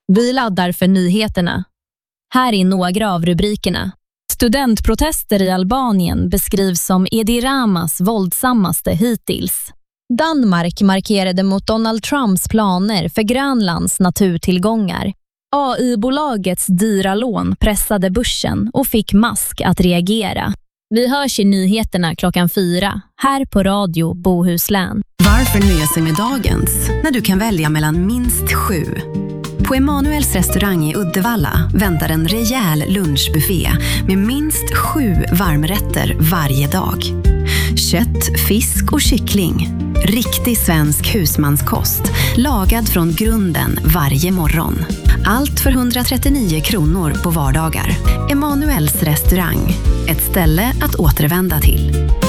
Vi laddar för nyheterna. Här är några av rubrikerna. Studentprotester i Albanien beskrivs som Edi Ramas våldsammaste hittills. Danmark markerade mot Donald Trumps planer för Grönlands naturtillgångar. AI-bolagets dyra lån pressade börsen och fick Musk att reagera. Vi hörs i nyheterna 4:00 här på Radio Bohuslän. Varför nöja sig med dagens när du kan välja mellan minst 7? På Emanuels restaurang i Uddevalla väntar en rejäl lunchbuffé med minst 7 varmrätter varje dag. Kött, fisk och kyckling. Riktig svensk husmanskost, lagad från grunden varje morgon. Allt för 139 kronor på vardagar. Emanuels restaurang, ett ställe att återvända till.